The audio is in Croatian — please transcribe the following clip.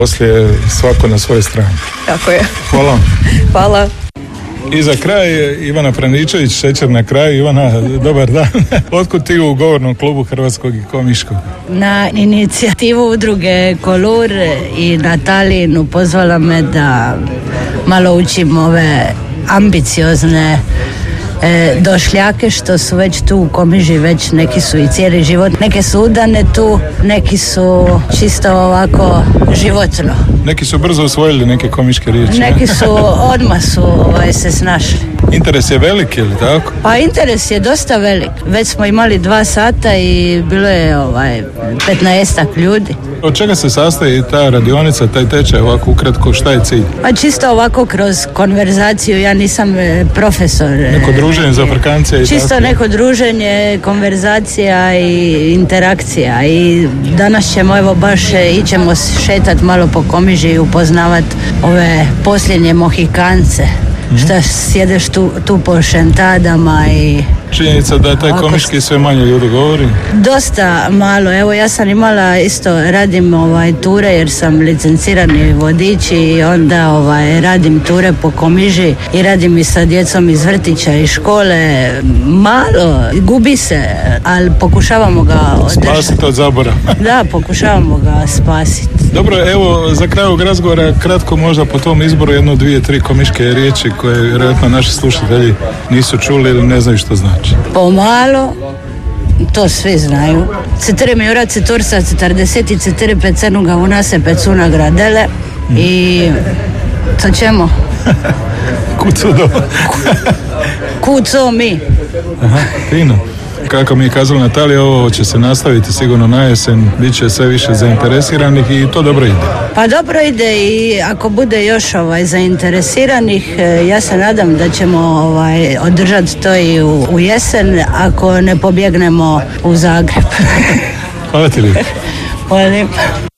Poslije svako na svojoj strani. Tako je. Hvala. Hvala. I za kraj Ivana Praničević, šećer na kraju. Ivana, dobar dan. Otkud ti u govornom klubu Hrvatskog i komiškog? Na inicijativu udruge Kolur i Natalinu pozvala me da malo učim ove ambiciozne došljake što su već tu u Komiži, već neki su i cijeli život, neke su udane tu, neki su čisto ovako životno. Neki su brzo osvojili neke komiške riječi. Neki su odmah se snašli. Interes je velik, je li tako? Pa interes je dosta velik. Već smo imali 2 sata i bilo je 15 ljudi. Od čega se sastoji ta radionica, taj tečaj, ovako ukratko, šta je cilj? Pa čisto ovako kroz konverzaciju, ja nisam profesor. Neko druženje za Afrikancije i čisto tako? Neko druženje, konverzacija i interakcija. I danas ćemo baš ićemo šetat malo po Komiži i upoznavat ove posljednje Mohikance. Šta sjedeš tu po šentadama i... Činjenica da taj komiški sve manje ljudi govori? Dosta malo, evo ja sam imala isto, radim ture jer sam licencirani vodič i onda radim ture po Komiži i radim i sa djecom iz vrtića i škole. Malo, gubi se, ali pokušavamo ga održati. Spasiti od zabora. Da, pokušavamo ga spasiti. Dobro, evo za kraj ovog razgovora kratko možda po tom izboru 1, 2, 3 komiške riječi koje vjerojatno naši slušatelji nisu čuli ili ne znaju što znači. Pomalo, to svi znaju. 4 miura cetursa 44 pecenuga u nas je pecuna gradele i co ćemo? Kucudo. Kuco mi. Aha, fino. Kako mi je kazala Natalija, ovo će se nastaviti sigurno na jesen, bit će sve više zainteresiranih i to dobro ide. Pa dobro ide i ako bude još zainteresiranih, ja se nadam da ćemo održati to i u jesen ako ne pobjegnemo u Zagreb. Hvala ti lijepo. Hvala lijepo.